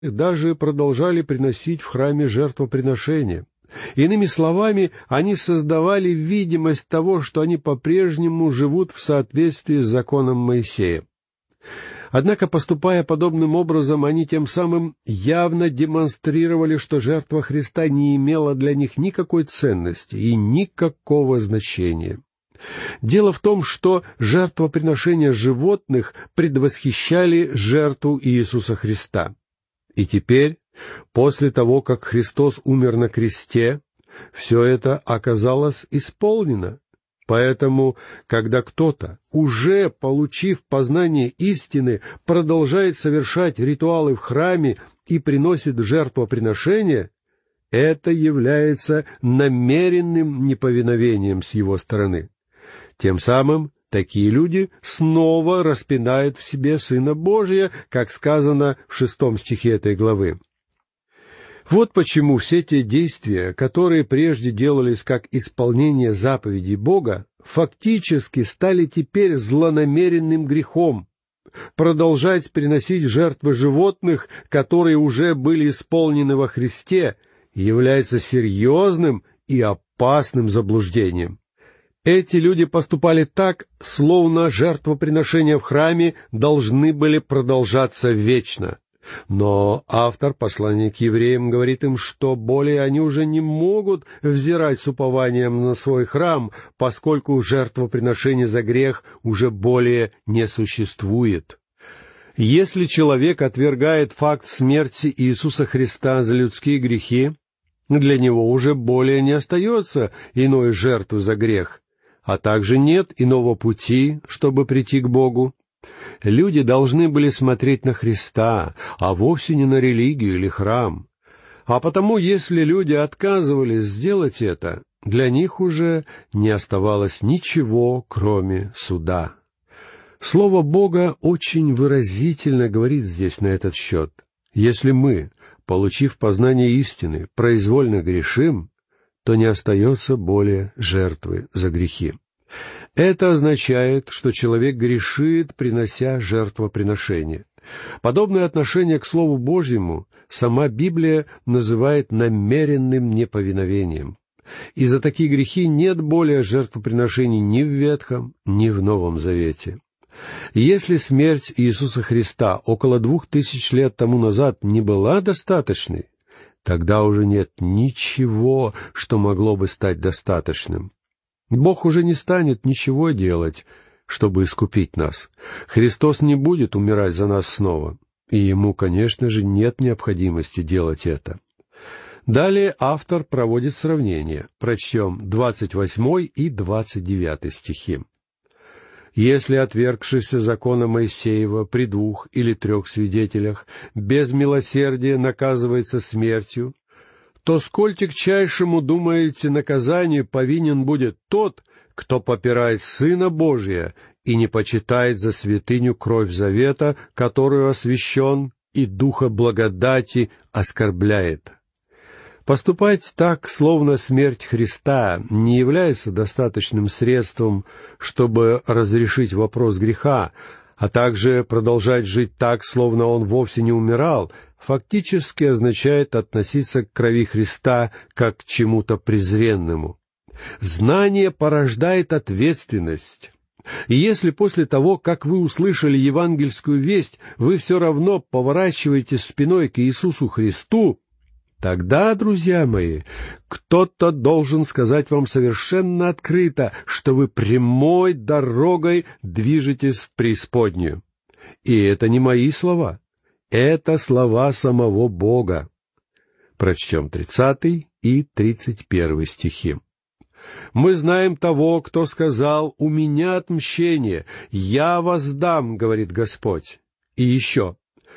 даже продолжали приносить в храме жертвоприношения. Иными словами, они создавали видимость того, что они по-прежнему живут в соответствии с законом Моисея. Однако, поступая подобным образом, они тем самым явно демонстрировали, что жертва Христа не имела для них никакой ценности и никакого значения. Дело в том, что жертвоприношения животных предвосхищали жертву Иисуса Христа. И теперь, после того, как Христос умер на кресте, все это оказалось исполнено. Поэтому, когда кто-то, уже получив познание истины, продолжает совершать ритуалы в храме и приносит жертвоприношения, это является намеренным неповиновением с его стороны. Тем самым такие люди снова распинают в себе Сына Божия, как сказано в 6 стихе этой главы. Вот почему все те действия, которые прежде делались как исполнение заповедей Бога, фактически стали теперь злонамеренным грехом. Продолжать приносить жертвы животных, которые уже были исполнены во Христе, является серьезным и опасным заблуждением. Эти люди поступали так, словно жертвоприношения в храме должны были продолжаться вечно. Но автор послания к евреям говорит им, что более они уже не могут взирать с упованием на свой храм, поскольку жертвоприношение за грех уже более не существует. Если человек отвергает факт смерти Иисуса Христа за людские грехи, для него уже более не остается иной жертвы за грех, а также нет иного пути, чтобы прийти к Богу. Люди должны были смотреть на Христа, а вовсе не на религию или храм. А потому, если люди отказывались сделать это, для них уже не оставалось ничего, кроме суда. Слово Бога очень выразительно говорит здесь на этот счет. Если мы, получив познание истины, произвольно грешим, то не остается более жертвы за грехи. Это означает, что человек грешит, принося жертвоприношение. Подобное отношение к Слову Божьему сама Библия называет намеренным неповиновением. И за такие грехи нет более жертвоприношений ни в Ветхом, ни в Новом Завете. Если смерть Иисуса Христа около 2000 лет тому назад не была достаточной, тогда уже нет ничего, что могло бы стать достаточным. Бог уже не станет ничего делать, чтобы искупить нас. Христос не будет умирать за нас снова, и Ему, конечно же, нет необходимости делать это. Далее автор проводит сравнение. Прочтем 28 и 29 стихи. «Если отвергшийся закона Моисеева при 2 или 3 свидетелях без милосердия наказывается смертью, то сколь тягчайшему, думаете, наказанию повинен будет тот, кто попирает Сына Божия и не почитает за святыню кровь завета, которую освящен, и духа благодати оскорбляет». Поступать так, словно смерть Христа, не является достаточным средством, чтобы разрешить вопрос греха, а также продолжать жить так, словно Он вовсе не умирал, фактически означает относиться к крови Христа как к чему-то презренному. Знание порождает ответственность. И если после того, как вы услышали евангельскую весть, вы все равно поворачиваетесь спиной к Иисусу Христу, тогда, друзья мои, кто-то должен сказать вам совершенно открыто, что вы прямой дорогой движетесь в преисподнюю. И это не мои слова, это слова самого Бога. Прочтем 30 и 31 стихи. «Мы знаем того, кто сказал: „У меня отмщение, я воздам, говорит Господь“. И еще: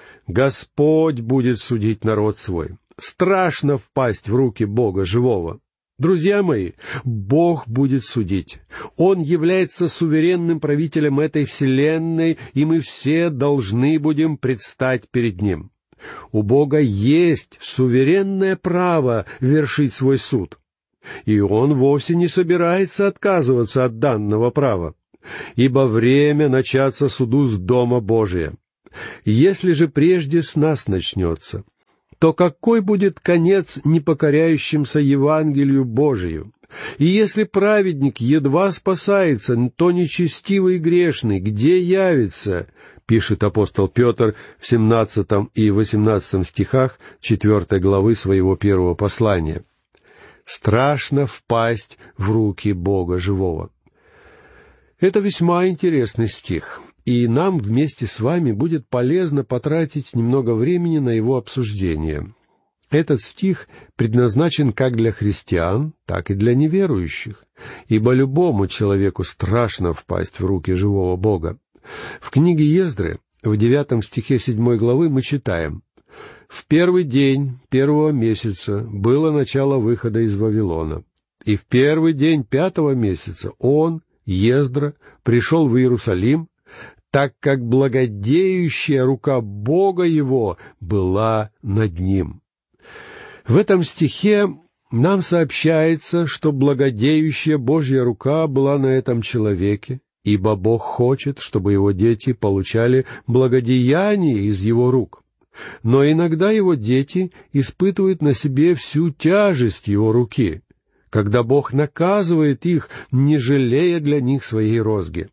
Господь будет судить народ свой. Страшно впасть в руки Бога живого. Друзья мои, Бог будет судить. Он является суверенным правителем этой вселенной, и мы все должны будем предстать перед Ним. У Бога есть суверенное право вершить свой суд. И Он вовсе не собирается отказываться от данного права, ибо время начаться суду с Дома Божия. Если же прежде с нас начнется, то какой будет конец непокоряющимся Евангелию Божию? И если праведник едва спасается, то нечестивый и грешный где явится?» Пишет апостол Петр в 17 и 18 стихах 4 главы своего первого послания. Страшно впасть в руки Бога живого. Это весьма интересный стих, и нам вместе с вами будет полезно потратить немного времени на его обсуждение. Этот стих предназначен как для христиан, так и для неверующих, ибо любому человеку страшно впасть в руки живого Бога. В книге Ездры, в 9 стихе 7 главы мы читаем: «В первый день первого месяца было начало выхода из Вавилона, и в первый день 5-го месяца он, Ездра, пришел в Иерусалим, так как благодеющая рука Бога его была над ним». В этом стихе нам сообщается, что благодеющая Божья рука была на этом человеке, ибо Бог хочет, чтобы его дети получали благодеяние из его рук. Но иногда его дети испытывают на себе всю тяжесть его руки, когда Бог наказывает их, не жалея для них своей розги.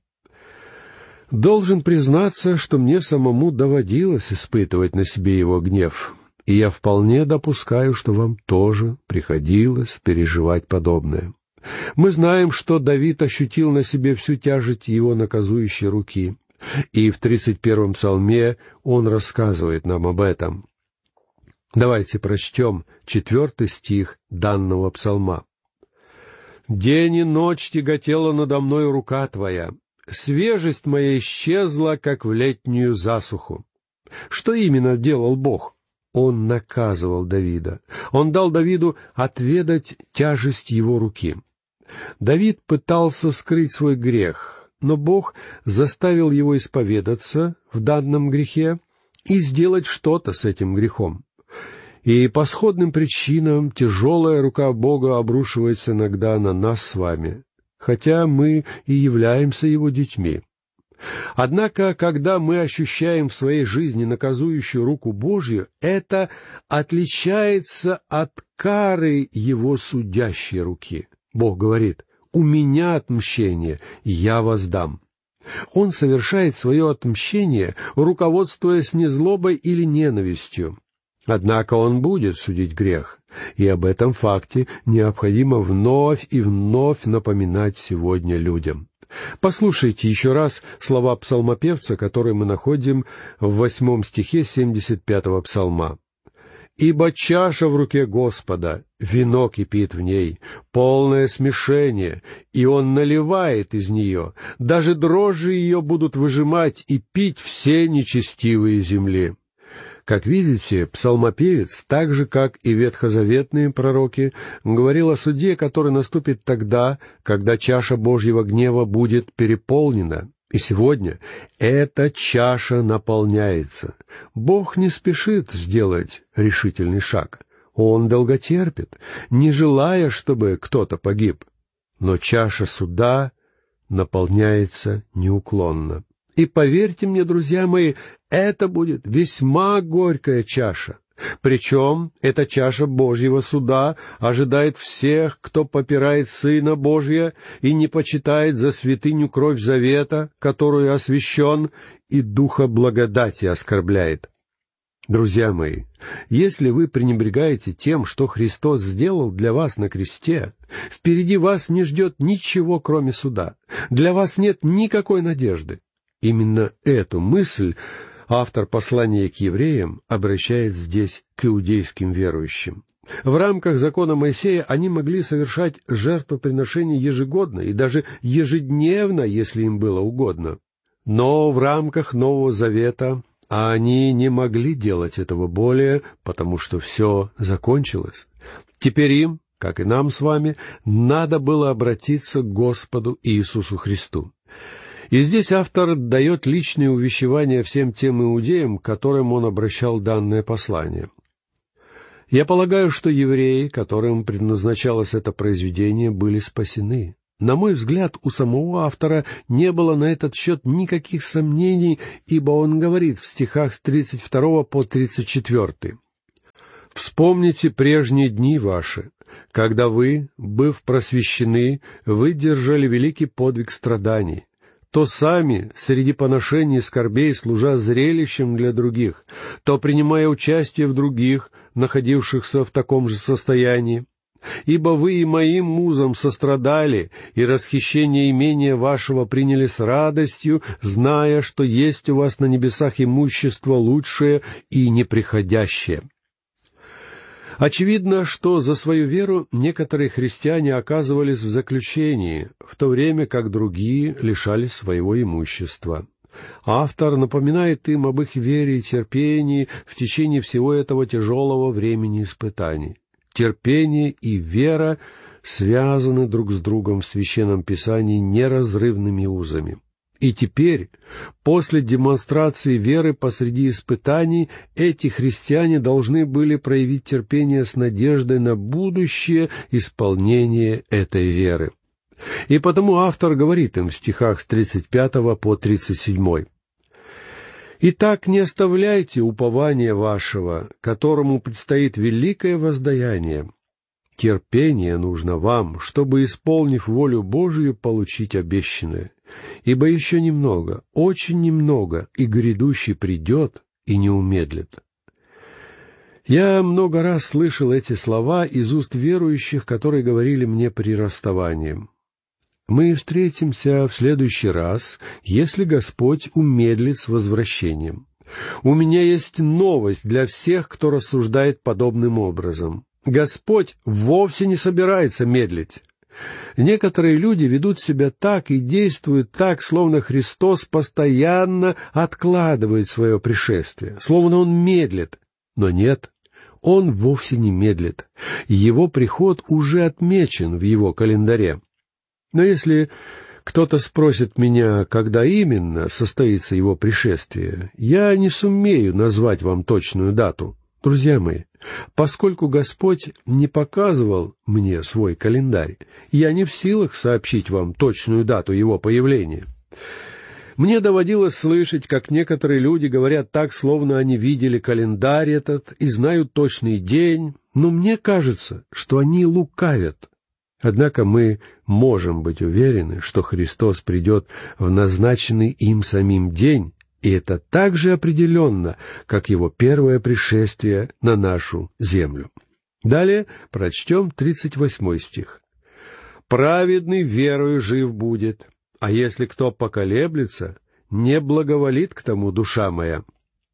Должен признаться, что мне самому доводилось испытывать на себе его гнев, и я вполне допускаю, что вам тоже приходилось переживать подобное. Мы знаем, что Давид ощутил на себе всю тяжесть его наказующей руки, и в 31-м псалме он рассказывает нам об этом. Давайте прочтем 4 стих данного псалма. «День и ночь тяготела надо мною рука Твоя, свежесть моя исчезла, как в летнюю засуху». Что именно делал Бог? Он наказывал Давида. Он дал Давиду отведать тяжесть его руки. Давид пытался скрыть свой грех, но Бог заставил его исповедаться в данном грехе и сделать что-то с этим грехом. И по сходным причинам тяжелая рука Бога обрушивается иногда на нас с вами, хотя мы и являемся Его детьми. Однако, когда мы ощущаем в своей жизни наказующую руку Божью, это отличается от кары Его судящей руки. Бог говорит: «У меня отмщение, я воздам». Он совершает свое отмщение, руководствуясь не злобой или ненавистью. Однако Он будет судить грех, и об этом факте необходимо вновь и вновь напоминать сегодня людям. Послушайте еще раз слова псалмопевца, которые мы находим в 8 стихе 75-го псалма. «Ибо чаша в руке Господа, вино кипит в ней, полное смешение, и Он наливает из нее, даже дрожжи ее будут выжимать и пить все нечестивые земли». Как видите, псалмопевец, так же, как и ветхозаветные пророки, говорил о суде, который наступит тогда, когда чаша Божьего гнева будет переполнена. И сегодня эта чаша наполняется. Бог не спешит сделать решительный шаг. Он долготерпит, не желая, чтобы кто-то погиб. Но чаша суда наполняется неуклонно. И поверьте мне, друзья мои, это будет весьма горькая чаша. Причем эта чаша Божьего суда ожидает всех, кто попирает Сына Божия и не почитает за святыню кровь завета, которую освящен, и духа благодати оскорбляет. Друзья мои, если вы пренебрегаете тем, что Христос сделал для вас на кресте, впереди вас не ждет ничего, кроме суда. Для вас нет никакой надежды. Именно эту мысль автор послания к евреям обращает здесь к иудейским верующим. В рамках закона Моисея они могли совершать жертвоприношения ежегодно и даже ежедневно, если им было угодно. Но в рамках Нового Завета они не могли делать этого более, потому что все закончилось. Теперь им, как и нам с вами, надо было обратиться к Господу Иисусу Христу. И здесь автор дает личные увещевания всем тем иудеям, к которым он обращал данное послание. Я полагаю, что евреи, которым предназначалось это произведение, были спасены. На мой взгляд, у самого автора не было на этот счет никаких сомнений, ибо он говорит в стихах с 32 по 34. Вспомните прежние дни ваши, когда вы, быв просвещены, выдержали великий подвиг страданий, то сами, среди поношений и скорбей, служа зрелищем для других, то принимая участие в других, находившихся в таком же состоянии. Ибо вы и моим музам сострадали, и расхищение имения вашего приняли с радостью, зная, что есть у вас на небесах имущество лучшее и неприходящее». Очевидно, что за свою веру некоторые христиане оказывались в заключении, в то время как другие лишались своего имущества. Автор напоминает им об их вере и терпении в течение всего этого тяжелого времени испытаний. Терпение и вера связаны друг с другом в Священном Писании неразрывными узами. И теперь, после демонстрации веры посреди испытаний, эти христиане должны были проявить терпение с надеждой на будущее исполнение этой веры. И потому автор говорит им в стихах с 35 по 37: «Итак, не оставляйте упования вашего, которому предстоит великое воздаяние. Терпение нужно вам, чтобы, исполнив волю Божию, получить обещанное. Ибо еще немного, очень немного, и грядущий придет и не умедлит». Я много раз слышал эти слова из уст верующих, которые говорили мне при расставании: «Мы встретимся в следующий раз, если Господь умедлит с возвращением. У меня есть новость для всех, кто рассуждает подобным образом. Господь вовсе не собирается медлить». Некоторые люди ведут себя так и действуют так, словно Христос постоянно откладывает свое пришествие, словно Он медлит. Но нет, Он вовсе не медлит. Его приход уже отмечен в Его календаре. Но если кто-то спросит меня, когда именно состоится Его пришествие, я не сумею назвать вам точную дату. Друзья мои, поскольку Господь не показывал мне свой календарь, я не в силах сообщить вам точную дату Его появления. Мне доводилось слышать, как некоторые люди говорят так, словно они видели календарь этот и знают точный день, но мне кажется, что они лукавят. Однако мы можем быть уверены, что Христос придет в назначенный им самим день, и это так же определенно, как Его первое пришествие на нашу землю. Далее прочтем 38 стих. «Праведный верою жив будет, а если кто поколеблется, не благоволит к тому душа моя».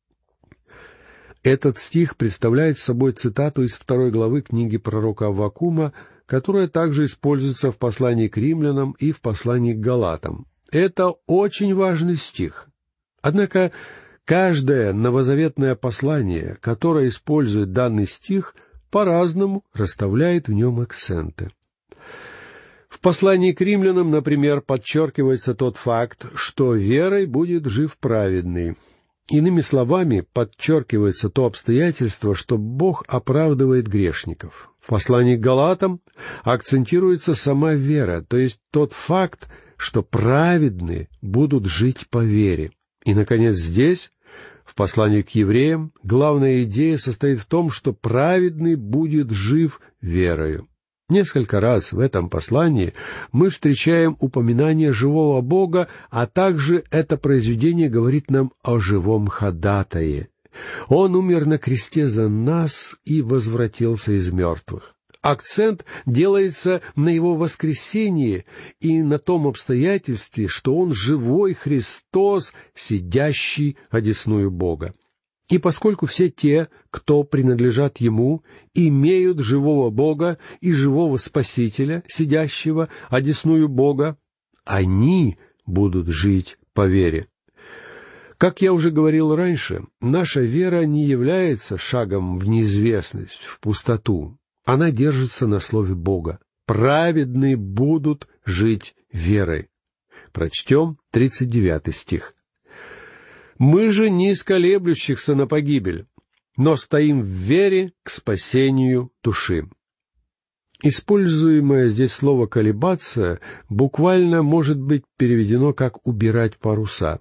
Этот стих представляет собой цитату из 2 главы книги пророка Аввакума, которая также используется в послании к римлянам и в послании к галатам. Это очень важный стих. Однако каждое новозаветное послание, которое использует данный стих, по-разному расставляет в нем акценты. В послании к римлянам, например, подчеркивается тот факт, что верой будет жив праведный. Иными словами, подчеркивается то обстоятельство, что Бог оправдывает грешников. В послании к галатам акцентируется сама вера, то есть тот факт, что праведные будут жить по вере. И, наконец, здесь, в послании к евреям, главная идея состоит в том, что праведный будет жив верою. Несколько раз в этом послании мы встречаем упоминание живого Бога, а также это произведение говорит нам о живом ходатае. Он умер на кресте за нас и возвратился из мертвых. Акцент делается на Его воскресении и на том обстоятельстве, что Он живой Христос, сидящий одесную Бога. И поскольку все те, кто принадлежат Ему, имеют живого Бога и живого Спасителя, сидящего одесную Бога, они будут жить по вере. Как я уже говорил раньше, наша вера не является шагом в неизвестность, в пустоту. Она держится на слове Бога. Праведные будут жить верой. Прочтем 39 стих. «Мы же не из колеблющихся на погибель, но стоим в вере к спасению души». Используемое здесь слово «колебаться» буквально может быть переведено как «убирать паруса».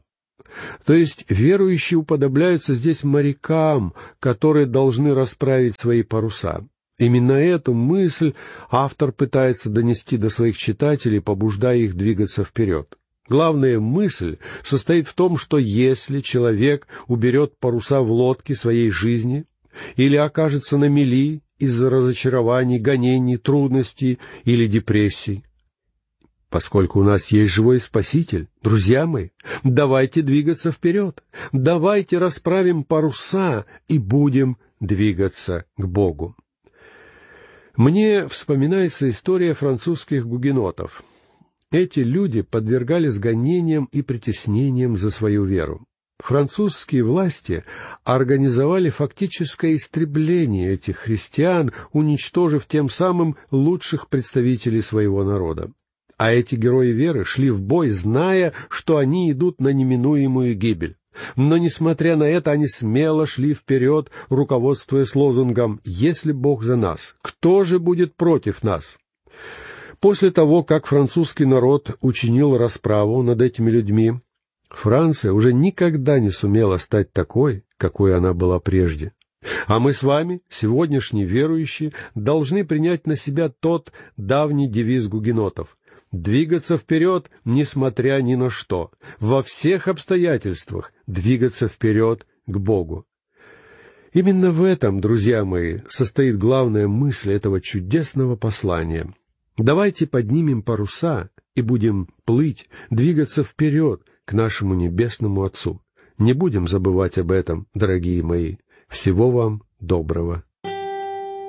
То есть верующие уподобляются здесь морякам, которые должны расправить свои паруса. Именно эту мысль автор пытается донести до своих читателей, побуждая их двигаться вперед. Главная мысль состоит в том, что если человек уберет паруса в лодке своей жизни или окажется на мели из-за разочарований, гонений, трудностей или депрессий, поскольку у нас есть живой Спаситель, друзья мои, давайте двигаться вперед, давайте расправим паруса и будем двигаться к Богу. Мне вспоминается история французских гугенотов. Эти люди подвергались гонениям и притеснениям за свою веру. Французские власти организовали фактическое истребление этих христиан, уничтожив тем самым лучших представителей своего народа. А эти герои веры шли в бой, зная, что они идут на неминуемую гибель. Но, несмотря на это, они смело шли вперед, руководствуясь лозунгом «Если Бог за нас, кто же будет против нас?». После того, как французский народ учинил расправу над этими людьми, Франция уже никогда не сумела стать такой, какой она была прежде. А мы с вами, сегодняшние верующие, должны принять на себя тот давний девиз гугенотов: двигаться вперед, несмотря ни на что, во всех обстоятельствах двигаться вперед к Богу. Именно в этом, друзья мои, состоит главная мысль этого чудесного послания. Давайте поднимем паруса и будем плыть, двигаться вперед к нашему Небесному Отцу. Не будем забывать об этом, дорогие мои. Всего вам доброго.